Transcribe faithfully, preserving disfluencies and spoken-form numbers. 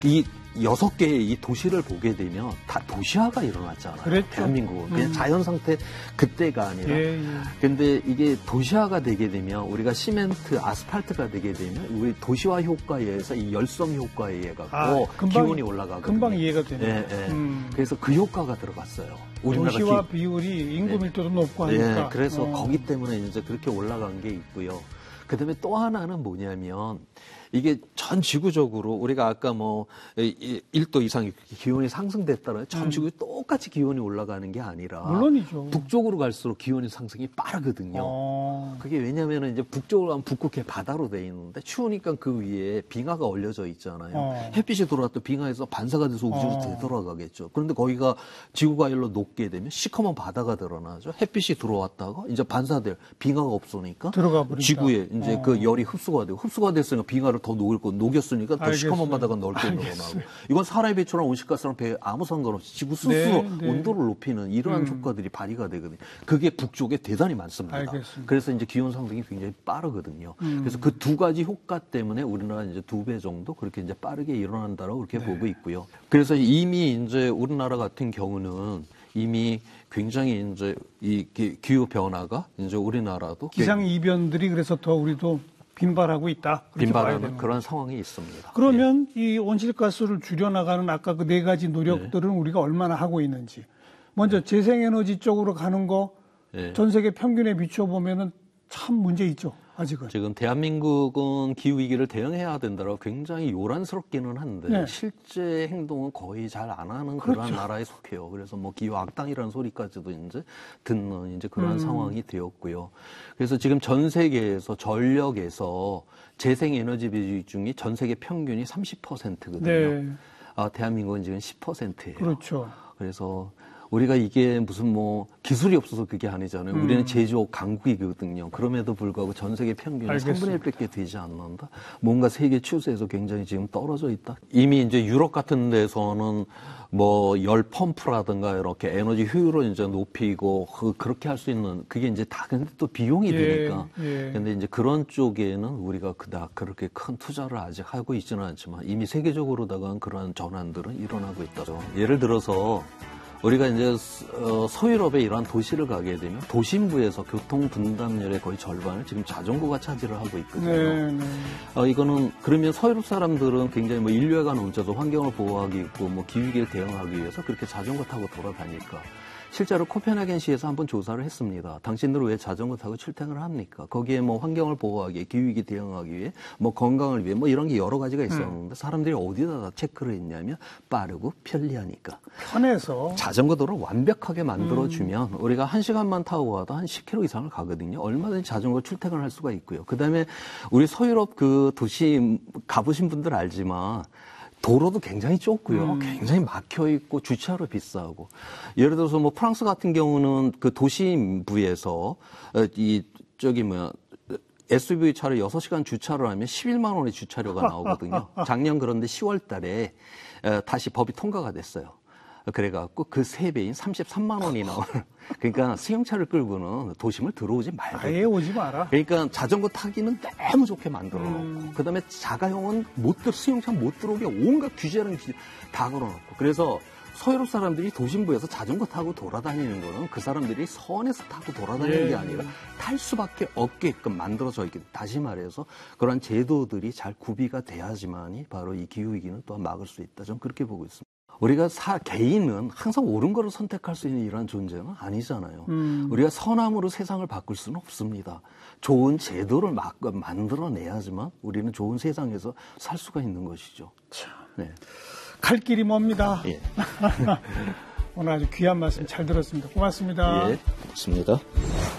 이 여섯 개의 이 도시를 보게 되면 다 도시화가 일어났잖아요. 그랬죠. 대한민국은. 그냥 음. 자연 상태 그때가 아니라. 예, 예. 근데 이게 도시화가 되게 되면 우리가 시멘트, 아스팔트가 되게 되면 우리 도시화 효과에 의해서 이 열섬 효과에 의해 갖고 아, 금방, 기온이 올라가거든요. 금방 이해가 되네요. 예, 예. 음. 그래서 그 효과가 들어갔어요. 우리나라 도시화 기... 비율이 인구 밀도도 네. 높고 하니까. 예, 그래서 어. 거기 때문에 이제 그렇게 올라간 게 있고요. 그 다음에 또 하나는 뭐냐면 이게 전 지구적으로 우리가 아까 뭐 일 도 이상 기온이 상승됐다는 전 지구에 똑같이 기온이 올라가는 게 아니라 물론이죠. 북쪽으로 갈수록 기온의 상승이 빠르거든요. 어. 그게 왜냐하면 이제 북쪽으로 가면 북극해 바다로 돼 있는데 추우니까 그 위에 빙하가 얼려져 있잖아요. 어. 햇빛이 들어왔다 빙하에서 반사가 돼서 우주로 어. 되돌아가겠죠. 그런데 거기가 지구과일로 녹게 되면 시커먼 바다가 드러나죠. 햇빛이 들어왔다가 이제 반사될 빙하가 없으니까 들어가 버린다. 지구에 이제 어. 그 열이 흡수가 되고 흡수가 됐으니까 빙하를 더 녹일 거 녹였으니까 더 알겠어요. 시커먼 바다가 넓게 늘어나고 이건 사람이 배출한 온실가스랑 배 아무 상관없이 지구 스스로 네, 네. 온도를 높이는 이러한 음. 효과들이 발휘가 되거든요. 그게 북쪽에 대단히 많습니다. 알겠습니다. 그래서 이제 기온 상승이 굉장히 빠르거든요. 음. 그래서 그 두 가지 효과 때문에 우리나라 이제 두 배 정도 그렇게 이제 빠르게 일어난다고 그렇게 네. 보고 있고요. 그래서 이미 이제 우리나라 같은 경우는 이미 굉장히 이제 이 기후 변화가 이제 우리나라도 기상 이변들이 그래서 더 우리도 빈발하고 있다. 빈발하는 그런 상황이 있습니다. 그러면 예. 이 온실가스를 줄여나가는 아까 그 네 가지 노력들은 네. 우리가 얼마나 하고 있는지. 먼저 네. 재생에너지 쪽으로 가는 거 전 네. 세계 평균에 비춰보면은 참 문제 있죠. 아직은. 지금 대한민국은 기후위기를 대응해야 된다고 굉장히 요란스럽기는 한데 네. 실제 행동은 거의 잘 안 하는 그렇죠. 그런 나라에 속해요. 그래서 뭐 기후 악당이라는 소리까지도 이제 듣는 이제 그런 음. 상황이 되었고요. 그래서 지금 전 세계에서 전력에서 재생에너지 비중이 전 세계 평균이 삼십 퍼센트거든요. 네. 아, 대한민국은 지금 십 퍼센트예요. 그렇죠. 그래서 우리가 이게 무슨 뭐 기술이 없어서 그게 아니잖아요. 음. 우리는 제조업 강국이거든요. 그럼에도 불구하고 전 세계 평균이 삼분의 일밖에 되지 않는다. 뭔가 세계 추세에서 굉장히 지금 떨어져 있다. 이미 이제 유럽 같은 데서는 뭐 열 펌프라든가 이렇게 에너지 효율을 이제 높이고 그, 그렇게 할 수 있는 그게 이제 다 근데 또 비용이 예, 드니까. 예. 근데 이제 그런 쪽에는 우리가 그닥 그렇게 큰 투자를 아직 하고 있지는 않지만 이미 세계적으로다가 그런 전환들은 일어나고 있다죠. 예를 들어서 우리가 이제 서유럽의 이러한 도시를 가게 되면 도심부에서 교통 분담률의 거의 절반을 지금 자전거가 차지를 하고 있거든요. 네, 네. 어, 이거는 그러면 서유럽 사람들은 굉장히 뭐 인류애가 넘쳐서 환경을 보호하기 있고 뭐 기후위기를 대응하기 위해서 그렇게 자전거 타고 돌아다니까. 실제로 코펜하겐시에서 한번 조사를 했습니다. 당신들은 왜 자전거 타고 출퇴근을 합니까? 거기에 뭐 환경을 보호하기 위해, 기후위기 대응하기 위해, 뭐 건강을 위해, 뭐 이런 게 여러 가지가 있었는데 음. 사람들이 어디다 체크를 했냐면 빠르고 편리하니까. 편해서. 자전거 도를 완벽하게 만들어주면 음. 우리가 한 시간만 타고 가도 한 십 킬로미터 이상을 가거든요. 얼마든지 자전거 출퇴근을 할 수가 있고요. 그 다음에 우리 서유럽 그 도시 가보신 분들 알지만 도로도 굉장히 좁고요. 음. 굉장히 막혀있고 주차료 비싸고. 예를 들어서 뭐 프랑스 같은 경우는 그 도심부에서 이 저기 뭐야 에스유브이 차를 여섯 시간 주차를 하면 십일만 원의 주차료가 나오거든요. 작년 그런데 시월 달에 다시 법이 통과가 됐어요. 그래갖고 그 세 배인 삼십삼만 원이 나오는. 그러니까 수용차를 끌고는 도심을 들어오지 말고. 아예 오지 마라. 그러니까 자전거 타기는 너무 좋게 만들어 놓고. 음. 그 다음에 자가용은 못 들, 수용차 못 들어오게 온갖 규제랑 규제 다 걸어놓고. 그래서 서유럽 사람들이 도심부에서 자전거 타고 돌아다니는 거는 그 사람들이 선에서 타고 돌아다니는 예. 게 아니라 탈 수밖에 없게끔 만들어져 있기. 다시 말해서 그런 제도들이 잘 구비가 돼야지만이 바로 이 기후위기는 또한 막을 수 있다. 저는 그렇게 보고 있습니다. 우리가 사, 개인은 항상 옳은 거를 선택할 수 있는 이러한 존재는 아니잖아요. 음. 우리가 선함으로 세상을 바꿀 수는 없습니다. 좋은 제도를 막, 만들어내야지만 우리는 좋은 세상에서 살 수가 있는 것이죠. 참. 네. 갈 길이 멉니다. 예. 오늘 아주 귀한 말씀 잘 들었습니다. 고맙습니다. 예, 고맙습니다.